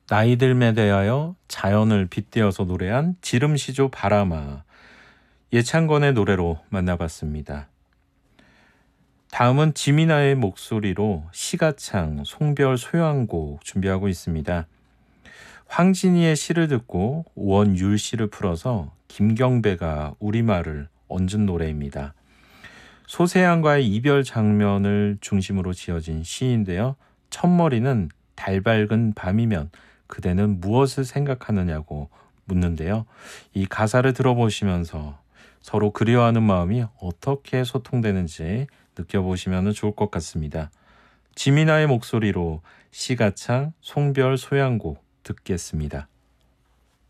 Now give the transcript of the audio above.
나이 들에 대하여 자연을 빗대어서 노래한 지름시조 바람아, 예찬권의 노래로 만나봤습니다. 다음은 지미나의 목소리로 시가창, 송별 소양곡 준비하고 있습니다. 황진이의 시를 듣고 원율 시를 풀어서 김경배가 우리말을 얹은 노래입니다. 소세양과의 이별 장면을 중심으로 지어진 시인데요. 첫머리는 달 밝은 밤이면 그대는 무엇을 생각하느냐고 묻는데요. 이 가사를 들어보시면서 서로 그리워하는 마음이 어떻게 소통되는지 느껴보시면 좋을 것 같습니다. 지미나의 목소리로 시가창, 송별 소양곡 듣겠습니다.